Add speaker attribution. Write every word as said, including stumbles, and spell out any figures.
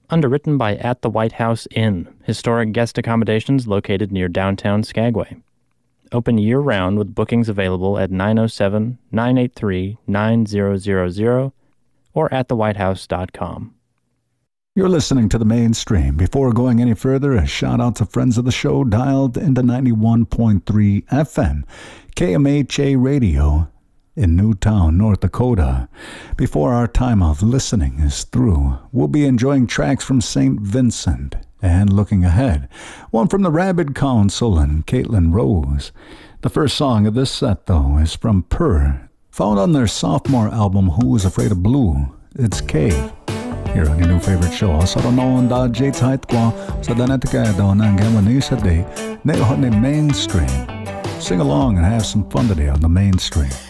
Speaker 1: Underwritten by At the White House Inn, historic guest accommodations located near downtown Skagway. Open year-round with bookings available at nine oh seven, nine eight three, nine zero zero zero or at the white house dot com.
Speaker 2: You're listening to The Mainstream. Before going any further, a shout-out to friends of the show dialed into ninety-one point three F M, K M H A Radio in Newtown, North Dakota. Before our time of listening is through, we'll be enjoying tracks from Saint Vincent and looking ahead, one from the Rabid Council and Caitlin Rose. The first song of this set, though, is from Purr, found on their sophomore album Who's Afraid of Blue. It's Cave. Here on your new favorite show, sa ronon da Jates Height Kwa, sa Danetika daw ng Gamanisa Day, na ni Mainstream. Sing along and have some fun today on The Mainstream.